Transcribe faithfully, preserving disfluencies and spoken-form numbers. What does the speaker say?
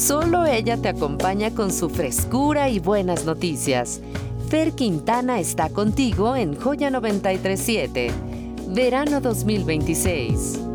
Solo ella te acompaña con su frescura y buenas noticias. Fer Quintana está contigo en Joya noventa y tres punto siete. Verano dos mil veintiséis.